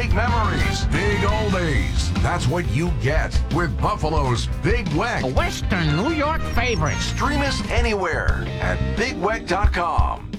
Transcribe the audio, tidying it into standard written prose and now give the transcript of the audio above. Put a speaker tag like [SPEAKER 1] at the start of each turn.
[SPEAKER 1] Sweet memories, big oldies. That's what you get with Buffalo's Big Weck.
[SPEAKER 2] A Western New York favorite.
[SPEAKER 1] Stream us anywhere at BigWeck.com.